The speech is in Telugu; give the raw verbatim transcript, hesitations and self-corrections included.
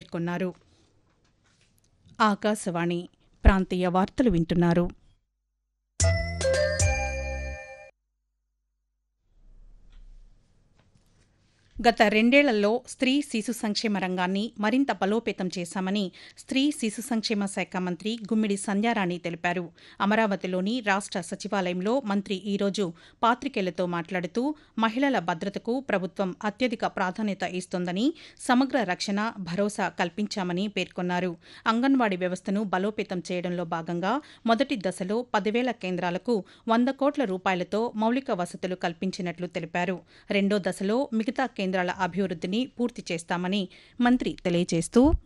పేర్కొన్నారు. ఆకాశవాణి ప్రాంతీయ వార్తలు వింటున్నారు. గత రెండేళ్లలో స్త్రీ శిశు సంక్షేమ రంగాన్ని మరింత బలోపేతం చేశామని స్త్రీ శిశు సంక్షేమ శాఖ మంత్రి గుమ్మిడి సంధ్యారాణి తెలిపారు. అమరావతిలోని రాష్ట సచివాలయంలో మంత్రి ఈరోజు పాతికేయులతో మాట్లాడుతూ మహిళల భద్రతకు ప్రభుత్వం అత్యధిక ప్రాధాన్యత ఇస్తోందని, సమగ్ర రక్షణ, భరోసా కల్పించామని పేర్కొన్నారు. అంగన్వాడీ వ్యవస్థను బలోపేతం చేయడంలో భాగంగా మొదటి దశలో పదివేల కేంద్రాలకు వంద కోట్ల రూపాయలతో మౌలిక వసతులు కల్పించినట్లు తెలిపారు. రెండో దశలో మిగతా కేంద్రాల అభివృద్ధిని పూర్తి చేస్తామని మంత్రి తెలియజేస్తూ